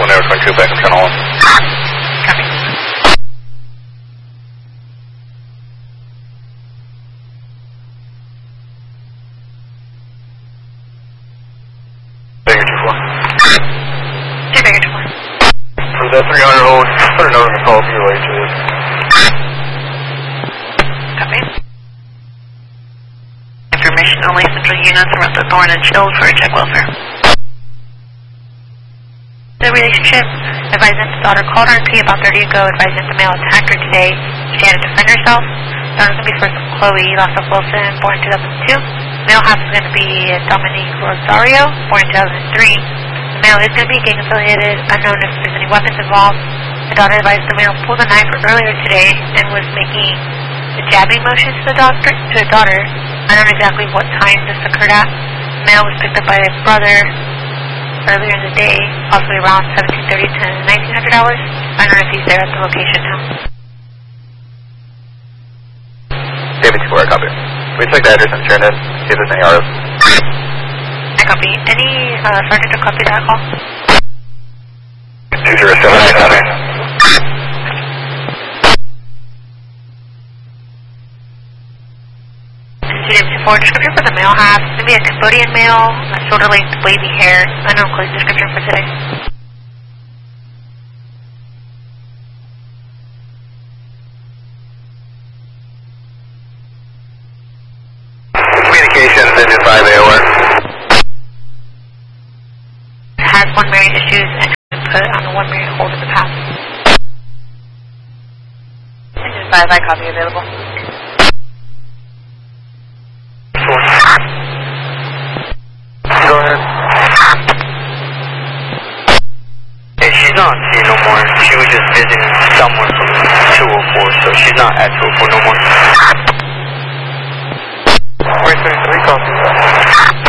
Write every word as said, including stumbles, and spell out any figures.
one Air twenty-two back in channel one. Copy. Baker two four. Hey, Baker two four. For that three hundred hold, put a note on the call for your way to this. Copy. Information only, central units around the Thorn and Shield for check welfare. The relationship, advising the daughter called R P about thirty ago, advising the male attacked her today. She had to defend herself. Daughter's going to be first Chloe Lassa Wilson, born in two thousand two. Male half is going to be Dominique Rosario, born in two thousand three. The male is going to be gang affiliated, unknown if there's any weapons involved. The daughter advised the male pulled a knife earlier today and was making the jabbing motions to the, doctor, to the daughter. Unknown exactly what time this occurred at. The male was picked up by his brother earlier in the day, possibly around seventeen thirty to nineteen hundred hours. I don't know if he's there at the location now. David two four, copy. We check the address and turn in, see if there's any R Os. I copy. Any uh, sergeant to copy that call? two zero seven, copy. For description for the male half, it's going to be a Cambodian male, a shoulder length, wavy hair. Unknown close description for today. Communications, engine five A O R. Has one married issues and has been put on the one married hold in the past. Engine five, I copy available. Go ahead. Hey, she's not on scene no more. She was just visiting someone from two oh four, so she's not at two oh four no more. Wait, three, three, copy.